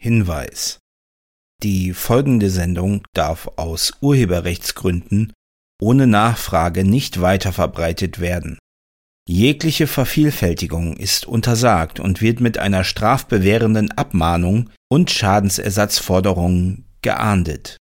Hinweis: Die folgende Sendung darf aus Urheberrechtsgründen ohne Nachfrage nicht weiterverbreitet werden. Jegliche Vervielfältigung ist untersagt und wird mit einer strafbewährenden Abmahnung und Schadensersatzforderungen geahndet.